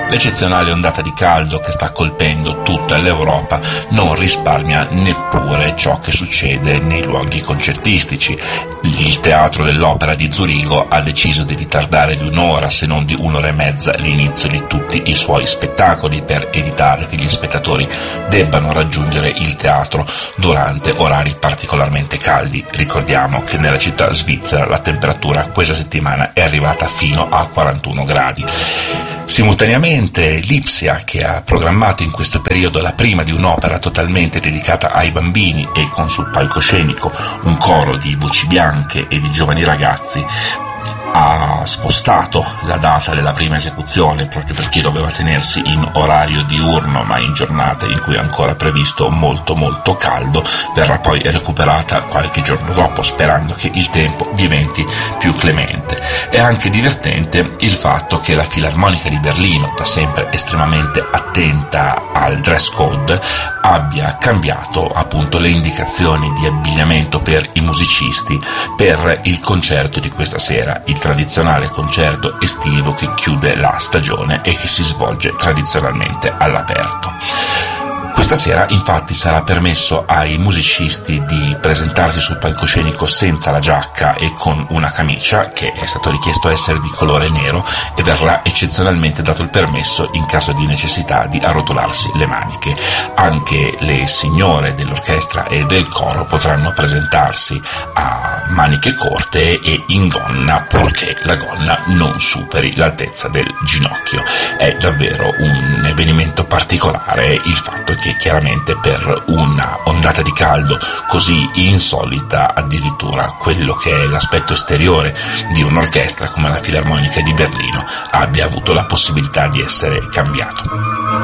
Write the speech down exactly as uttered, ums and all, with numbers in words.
L'eccezionale ondata di caldo che sta colpendo tutta l'Europa non risparmia neppure ciò che succede nei luoghi concertistici. Il Teatro dell'Opera di Zurigo ha deciso di ritardare di un'ora, se non di un'ora e mezza, l'inizio di tutti i suoi spettacoli per evitare che gli spettatori debbano raggiungere il teatro durante orari particolarmente caldi. Ricordiamo che nella città svizzera la temperatura questa settimana è arrivata fino a quarantuno gradi. Simultaneamente l'Ipsia, che ha programmato in questo periodo la prima di un'opera totalmente dedicata ai bambini e con sul palcoscenico un coro di voci bianche e di giovani ragazzi, ha spostato la data della prima esecuzione proprio perché doveva tenersi in orario diurno, ma in giornate in cui è ancora previsto molto molto caldo. Verrà poi recuperata qualche giorno dopo, sperando che il tempo diventi più clemente. È anche divertente il fatto che la Filarmonica di Berlino, da sempre estremamente attenta al dress code, abbia cambiato appunto le indicazioni di abbigliamento per i musicisti per il concerto di questa sera, il tradizionale concerto estivo che chiude la stagione e che si svolge tradizionalmente all'aperto. Questa sera infatti sarà permesso ai musicisti di presentarsi sul palcoscenico senza la giacca e con una camicia, che è stato richiesto essere di colore nero, e verrà eccezionalmente dato il permesso in caso di necessità di arrotolarsi le maniche. Anche le signore dell'orchestra e del coro potranno presentarsi a maniche corte e in gonna, purché la gonna non superi l'altezza del ginocchio. È davvero un avvenimento particolare il fatto che chiaramente per una ondata di caldo così insolita, addirittura quello che è l'aspetto esteriore di un'orchestra come la Filarmonica di Berlino abbia avuto la possibilità di essere cambiato.